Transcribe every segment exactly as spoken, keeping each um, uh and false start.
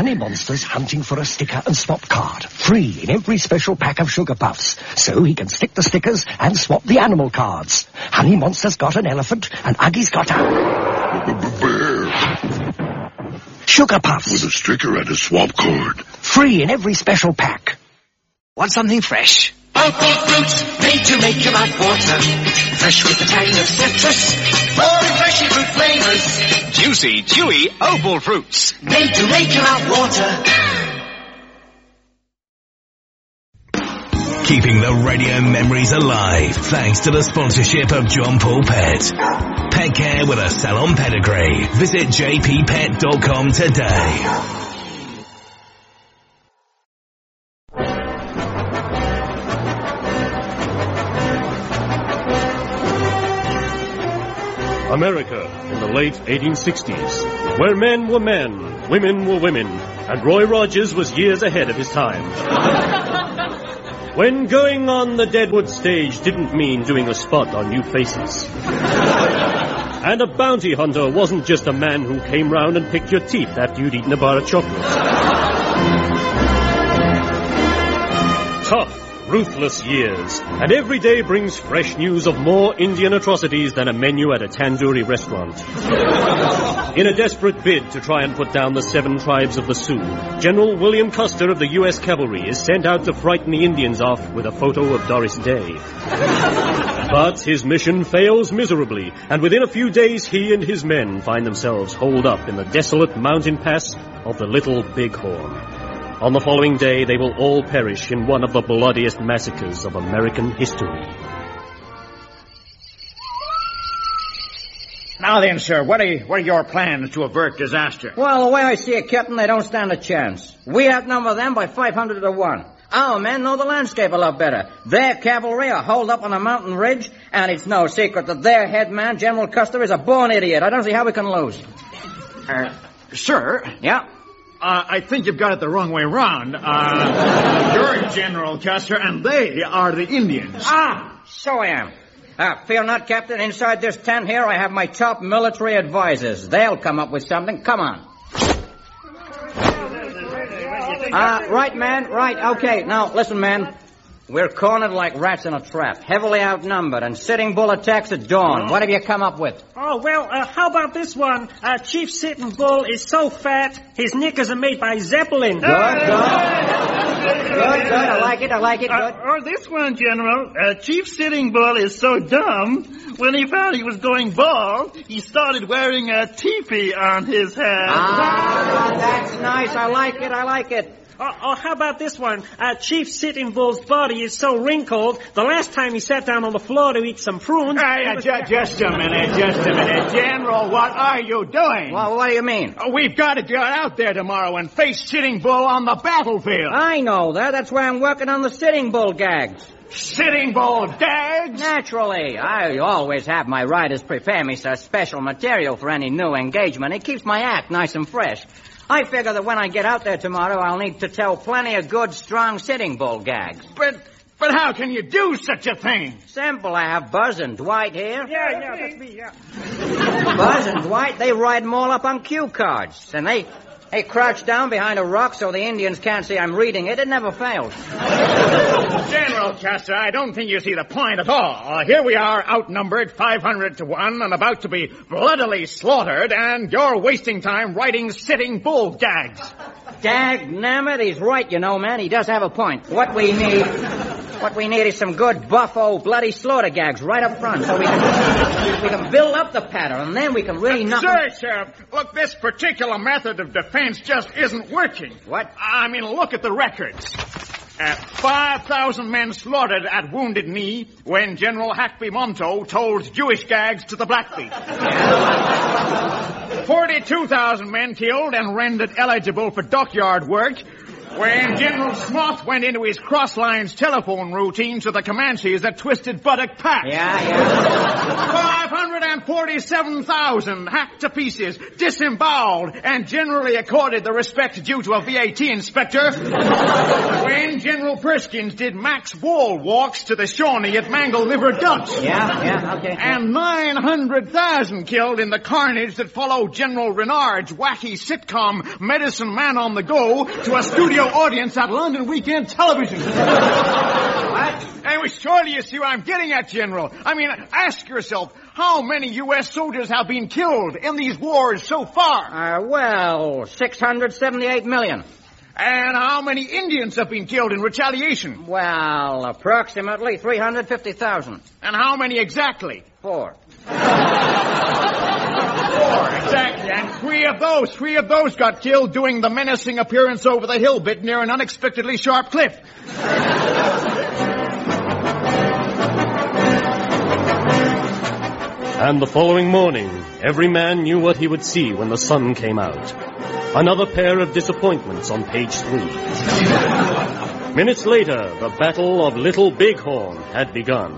Honey Monster's hunting for a sticker and swap card. Free in every special pack of Sugar Puffs. So he can stick the stickers and swap the animal cards. Honey Monster's got an elephant and Uggy's got a... bear. Sugar Puffs. With a sticker and a swap card. Free in every special pack. Want something fresh? Opal fruit, made to make your mouth water. Fresh with the tang of citrus. More refreshing fruit flavors. Juicy, chewy Opal fruits. Made to make your mouth water. Keeping the radio memories alive thanks to the sponsorship of John Paul Pet. Pet care with a salon pedigree. Visit j p pet dot com today. America in the late eighteen sixties, where men were men, women were women, and Roy Rogers was years ahead of his time. When going on the Deadwood stage didn't mean doing a spot on New Faces. And a bounty hunter wasn't just a man who came round and picked your teeth after you'd eaten a bar of chocolate. Tough, ruthless years, and every day brings fresh news of more Indian atrocities than a menu at a tandoori restaurant. In a desperate bid to try and put down the seven tribes of the Sioux, General William Custer of the U S Cavalry is sent out to frighten the Indians off with a photo of Doris Day. But his mission fails miserably, and within a few days he and his men find themselves holed up in the desolate mountain pass of the Little Bighorn. On the following day, they will all perish in one of the bloodiest massacres of American history. Now then, sir, what are, what are your plans to avert disaster? Well, the way I see it, Captain, they don't stand a chance. We outnumber them by five hundred to one. Our men know the landscape a lot better. Their cavalry are holed up on a mountain ridge, and it's no secret that their head man, General Custer, is a born idiot. I don't see how we can lose. Uh, sir? Yeah? Uh, I think you've got it the wrong way round. Uh, you're General Custer, and they are the Indians. Ah, so I am. Uh, fear not, Captain. Inside this tent here, I have my top military advisors. They'll come up with something. Come on. Uh, right, man. Right. Okay. Now, listen, man. We're cornered like rats in a trap, heavily outnumbered, and Sitting Bull attacks at dawn. What have you come up with? Oh, well, uh, how about this one? Uh, Chief Sitting Bull is so fat, his knickers are made by Zeppelin. Good, good. Good, good. I like it, I like it. Good. Uh, or this one, General. Uh, Chief Sitting Bull is so dumb, when he found he was going bald, he started wearing a teepee on his head. Ah, that's nice. I like it, I like it. Or, or how about this one? Uh, Chief Sitting Bull's body is so wrinkled, the last time he sat down on the floor to eat some prunes... Hey, uh, was... ju- just a minute, just a minute. General, what are you doing? Well, what do you mean? Uh, we've got to get out there tomorrow and face Sitting Bull on the battlefield. I know that. That's why I'm working on the Sitting Bull gags. Sitting Bull gags? Naturally. I always have my writers prepare me some special material for any new engagement. It keeps my act nice and fresh. I figure that when I get out there tomorrow, I'll need to tell plenty of good, strong Sitting Bull gags. But, but how can you do such a thing? Simple. I have Buzz and Dwight here. Yeah, yeah, that's me, yeah. Buzz and Dwight, they ride them all up on cue cards. And they, they crouch down behind a rock so the Indians can't see I'm reading it. It never fails. General Custer, I don't think you see the point at all. Uh, here we are, outnumbered five hundred to one and about to be bloodily slaughtered, and you're wasting time writing Sitting Bull gags. Dagnammit, he's right, you know, man. He does have a point. What we need... What we need is some good buffo bloody slaughter gags right up front so we can we can build up the pattern, and then we can really knock... Sir, Sheriff, look, this particular method of defense just isn't working. What? I mean, look at the records. Uh, five thousand men slaughtered at Wounded Knee when General Hackby Monto told Jewish gags to the Blackfeet. forty-two thousand men killed and rendered eligible for dockyard work When General Smoth went into his cross-lines telephone routine to the Comanches at Twisted Buttock Pass. Yeah, yeah. five hundred forty-seven thousand hacked to pieces, disemboweled, and generally accorded the respect due to a V A T inspector. When General Perskins did Max Wall walks to the Shawnee at Mangle Liver Ducks. Yeah, yeah, okay. And nine hundred thousand killed in the carnage that followed General Renard's wacky sitcom Medicine Man on the Go to a studio audience at London Weekend Television. What? Anyway, surely you see what I'm getting at, General. I mean, ask yourself, how many U S soldiers have been killed in these wars so far? Uh, well, six hundred seventy-eight million. And how many Indians have been killed in retaliation? Well, approximately three hundred fifty thousand. And how many exactly? Four. Four, exactly. And three of those, three of those got killed doing the menacing appearance over the hill bit near an unexpectedly sharp cliff. And the following morning, every man knew what he would see when the sun came out. Another pair of disappointments on page three. Minutes later, the Battle of Little Bighorn had begun.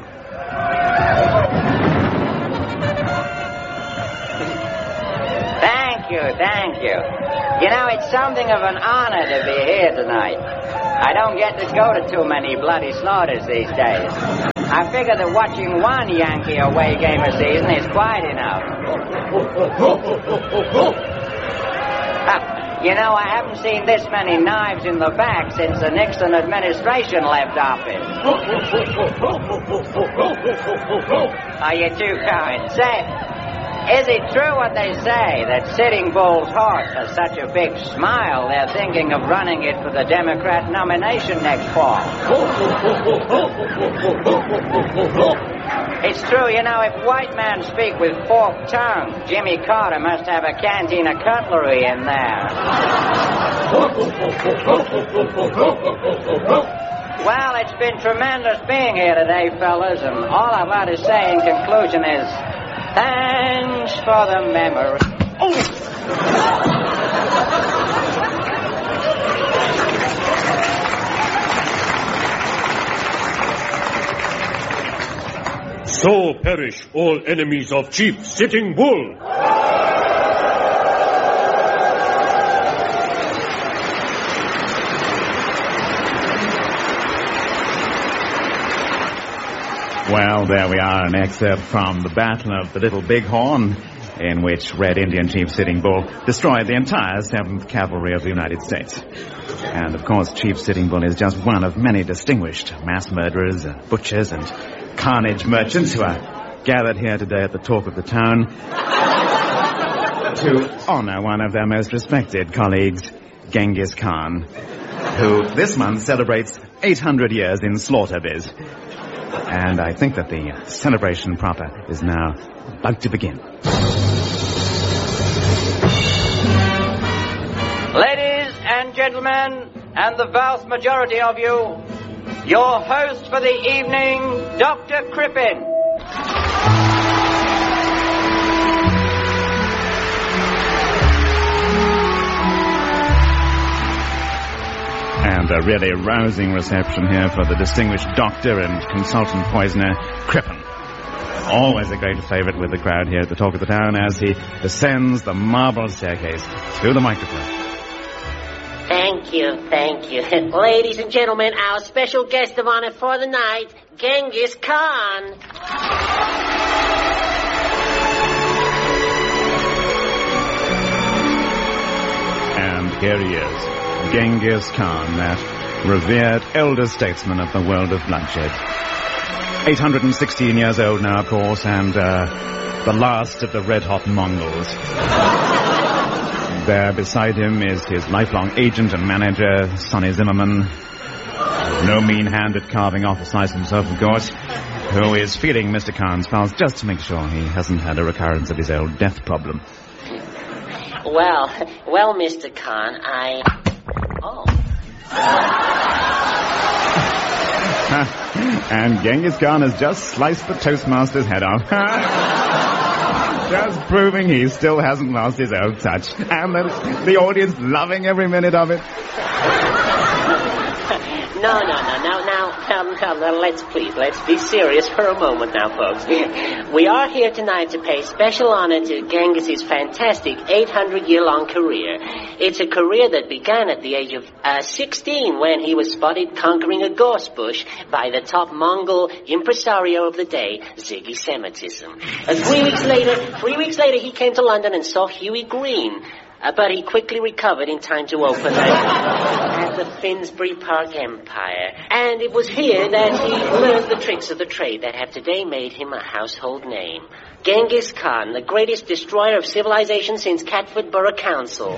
Thank you, thank you. You know, it's something of an honor to be here tonight. I don't get to go to too many bloody slaughters these days. I figure that watching one Yankee away game a season is quite enough. uh, you know, I haven't seen this many knives in the back since the Nixon administration left office. Are you too kind? Say, is it true what they say, that Sitting Bull's horse has such a big smile they're thinking of running it for the Democrat nomination next fall? It's true, you know, if white men speak with forked tongue, Jimmy Carter must have a canteen of cutlery in there. Well, it's been tremendous being here today, fellas, and all I've got to say in conclusion is, thanks for the memory. Oh! So perish all enemies of Chief Sitting Bull. Well, there we are, an excerpt from the Battle of the Little Bighorn, in which Red Indian Chief Sitting Bull destroyed the entire seventh Cavalry of the United States. And, of course, Chief Sitting Bull is just one of many distinguished mass murderers, uh, butchers, and carnage merchants who are gathered here today at the talk of the town to honor one of their most respected colleagues, Genghis Khan, who this month celebrates eight hundred years in slaughter biz. And I think that the celebration proper is now about to begin. Ladies and gentlemen, and the vast majority of you, your host for the evening, Doctor Crippen. And a really rousing reception here for the distinguished doctor and consultant poisoner, Crippen. Always a great favorite with the crowd here at the talk of the town as he descends the marble staircase to the microphone. Thank you, thank you. Ladies and gentlemen, our special guest of honor for the night, Genghis Khan. And here he is. Genghis Khan, that revered elder statesman of the world of bloodshed. eight hundred sixteen years old now, of course, and uh, the last of the red-hot Mongols. There beside him is his lifelong agent and manager, Sonny Zimmerman. No mean hand at carving off a slice himself, of course, who is feeling Mister Khan's pulse just to make sure he hasn't had a recurrence of his old death problem. Well, well, Mister Khan, I... Oh. And Genghis Khan has just sliced the Toastmaster's head off. Just proving he still hasn't lost his old touch. And the, the audience loving every minute of it. no, no, no, no, now, now, now, now, let's please, let's be serious for a moment now, folks. We are here tonight to pay special honor to Genghis's fantastic eight hundred year long career. It's a career that began at the age of uh, sixteen when he was spotted conquering a gorse bush by the top Mongol impresario of the day, Ziggy Semitism. Uh, three weeks later, three weeks later, he came to London and saw Huey Green. Uh, but he quickly recovered in time to open at, at the Finsbury Park Empire. And it was here that he learned the tricks of the trade that have today made him a household name. Genghis Khan, the greatest destroyer of civilization since Catford Borough Council.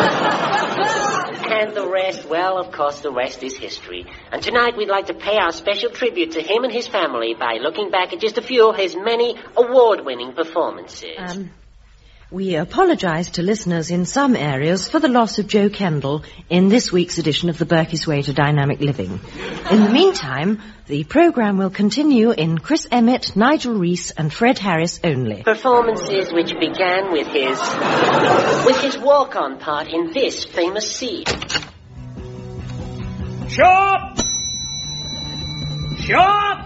And the rest, well, of course, the rest is history. And tonight we'd like to pay our special tribute to him and his family by looking back at just a few of his many award-winning performances. Um... We apologise to listeners in some areas for the loss of Joe Kendall in this week's edition of the Berkey's Way to Dynamic Living. In the meantime, the programme will continue in Chris Emmett, Nigel Rees and Fred Harris only. Performances which began with his with his walk-on part in this famous scene. Sharp! Sharp!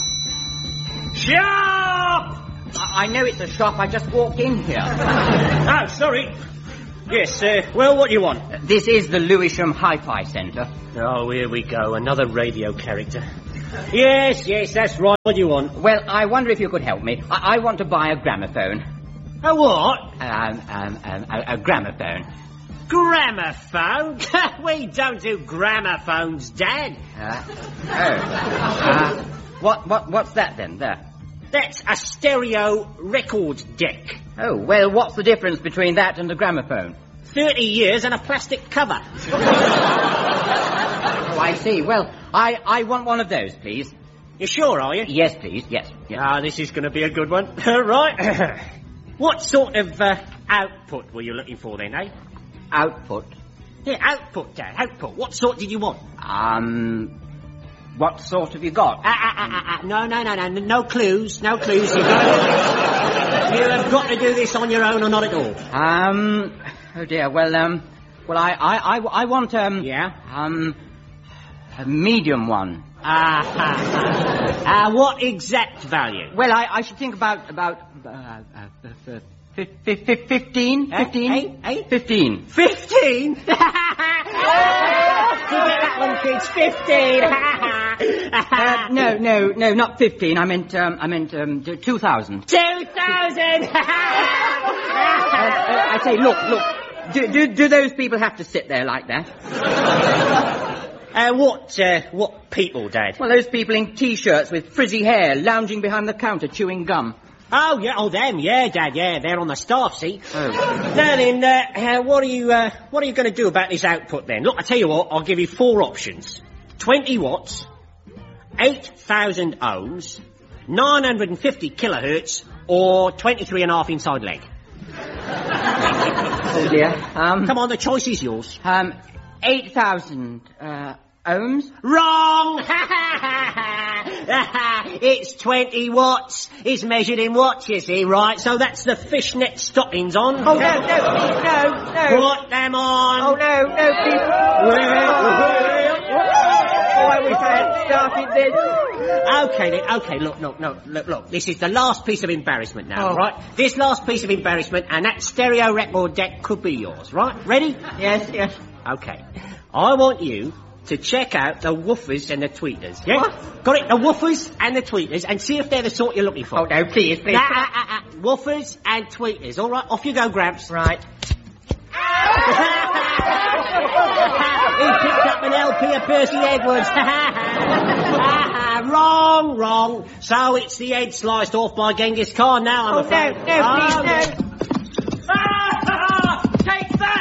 Sharp! I know it's a shop. I just walked in here. Oh, sorry. Yes, uh, well, what do you want? Uh, this is the Lewisham Hi-Fi Centre. Oh, here we go. Another radio character. Yes, yes, that's right. What do you want? Well, I wonder if you could help me. I, I want to buy a gramophone. A what? Um, um, um, a, a gramophone. Gramophone? We don't do gramophones, Dad. Uh, oh. Uh, what, what, what's that then, there? That's a stereo record deck. Oh, well, what's the difference between that and a gramophone? Thirty years and a plastic cover. Oh, I see. Well, I, I want one of those, please. You sure, are you? Yes, please, yes. yes. Ah, this is going to be a good one. Right. What sort of uh, output were you looking for then, eh? Output? Yeah, output, Dad, output. What sort did you want? Um... What sort have you got? Ah, ah, ah, ah, ah. No, no, no, no, no clues, no clues. You, got you have got to do this on your own or not at all. Um, oh dear, well, um, well, I, I, I, I want, um... Yeah? Um, a medium one. Ah, ah, ah. Uh, what exact value? Well, I, I should think about, about, uh, uh, uh, uh Fifteen? Fifteen? Eight? Eight? Fifteen. Fifteen? Forget that one, kids. Fifteen. uh, no, no, no, not fifteen. I meant, um, I meant, um, two thousand. Two thousand! uh, uh, I say, look, look. Do, do, do those people have to sit there like that? Uh, what, uh, what people, Dad? Well, those people in T-shirts with frizzy hair, lounging behind the counter, chewing gum. Oh, yeah, oh, them, yeah, Dad, yeah, they're on the staff, see? Oh. Now then, uh, uh, what are you, uh, what are you going to do about this output then? Look, I tell you what, I'll give you four options. twenty watts, eight thousand ohms, nine hundred fifty kilohertz, or twenty-three and a half inside leg. Oh dear. Um. Come on, the choice is yours. Um, eight thousand, uh, ohms? Wrong! It's twenty watts. It's measured in watts, you see, right? So that's the fishnet stockings on. Oh, no, no, please, no, no. Put them on. Oh, no, no, please. Oh, I wish I had started this. Okay, then, okay, look, look, no, look, look. This is the last piece of embarrassment now, oh. right? This last piece of embarrassment, and that stereo record deck could be yours, right? Ready? Yes, yes. Okay. I want you to check out the woofers and the tweeters, yeah? What? Got it? The woofers and the tweeters, and see if they're the sort you're looking for. Oh, no, please, please. Nah, uh, uh, uh, woofers and tweeters. All right, off you go, Gramps. Right. He picked up an L P of Percy Edwards. Wrong, wrong. So it's the head sliced off by Genghis Khan now, I'm oh, afraid. no, no, please, oh, no. Take that!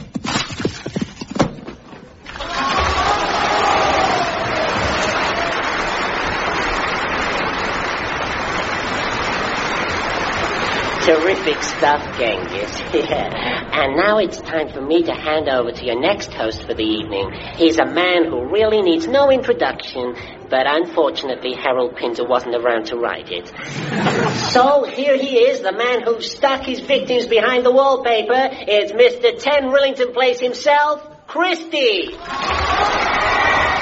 Terrific stuff, Genghis. Yeah. And now it's time for me to hand over to your next host for the evening. He's a man who really needs no introduction, but unfortunately Harold Pinter wasn't around to write it. So here he is, the man who stuck his victims behind the wallpaper. It's Mister ten Rillington Place himself, Christie.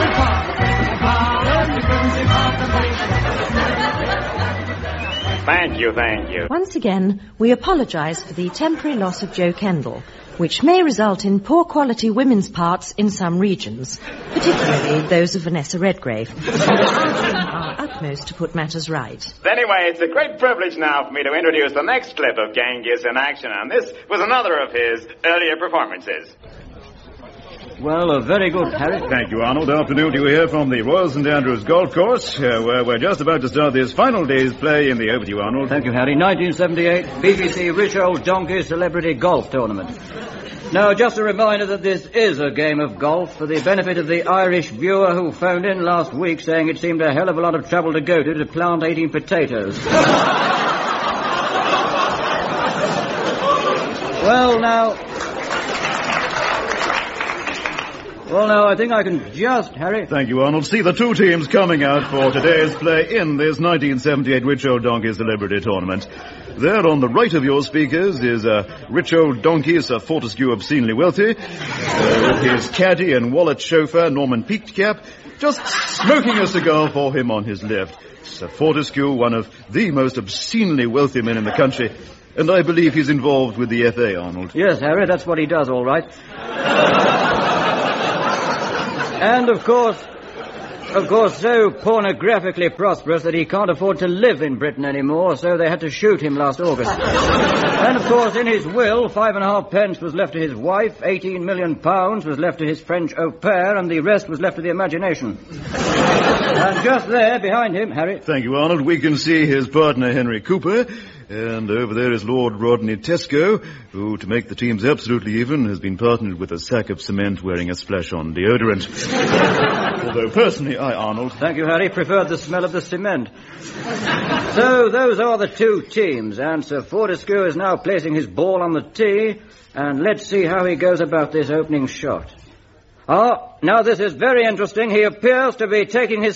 Thank you, thank you. Once again, we apologise for the temporary loss of Joe Kendall, which may result in poor quality women's parts in some regions, particularly those of Vanessa Redgrave. And we're doing our utmost to put matters right. Anyway, it's a great privilege now for me to introduce the next clip of Genghis in action, and this was another of his earlier performances. Well, uh, very good, Harry. Thank you, Arnold. Afternoon to you here from the Royal Saint Andrews Golf Course, uh, where we're just about to start this final day's play in the over to you, Arnold. Thank you, Harry. nineteen seventy-eight B B C Rich Old Donkey Celebrity Golf Tournament. Now, just a reminder that this is a game of golf for the benefit of the Irish viewer who phoned in last week saying it seemed a hell of a lot of trouble to go to to plant eighteen potatoes. Well, now... Well, now, I think I can just, Harry... Thank you, Arnold. See the two teams coming out for today's play in this nineteen seventy-eight Rich Old Donkey Celebrity Tournament. There on the right of your speakers is uh, Rich Old Donkey, Sir Fortescue Obscenely Wealthy, uh, with his caddy and wallet chauffeur, Norman Peaked Cap, just smoking a cigar for him on his left. Sir Fortescue, one of the most obscenely wealthy men in the country, and I believe he's involved with the F A, Arnold. Yes, Harry, that's what he does, all right. And, of course, of course, so pornographically prosperous that he can't afford to live in Britain anymore, so they had to shoot him last August. And, of course, in his will, five and a half pence was left to his wife, eighteen million pounds was left to his French au pair, and the rest was left to the imagination. And just there, behind him, Harry... Thank you, Arnold. We can see his partner, Henry Cooper. And over there is Lord Rodney Tesco, who, to make the teams absolutely even, has been partnered with a sack of cement wearing a splash-on deodorant. Although, personally, I, Arnold... Thank you, Harry. Preferred the smell of the cement. So, those are the two teams, and Sir Fortescue is now placing his ball on the tee, and let's see how he goes about this opening shot. Ah, now this is very interesting. He appears to be taking his